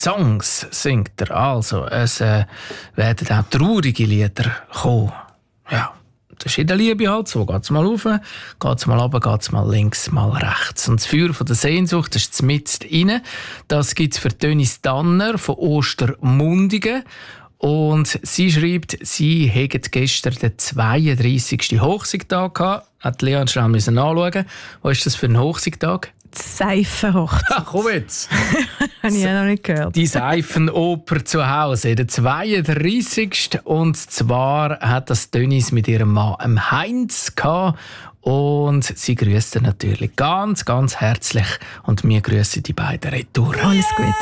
Songs singt er. Also, es werden auch traurige Lieder kommen. Ja, das ist in der Liebe halt so. Geht's mal rauf, geht's mal runter, geht's mal links, mal rechts. Und das Feuer von der Sehnsucht, das ist mitten rein. Das gibt's für Dönis Danner von Ostermundigen. Und sie schreibt, sie hätten gestern den 32. Hochzeitstag gehabt. Hat Leon schnell nachschauen. Was ist das für ein Hochzeitstag? Seifenhochzeit. Ach, komm jetzt. Habe ich ja noch nicht gehört. Die Seifenoper zu Hause, der 32. Und zwar hat das Dönis mit ihrem Mann Heinz gehabt. Und sie grüßt natürlich ganz, ganz herzlich. Und wir grüßen die beiden retour. Alles Gute.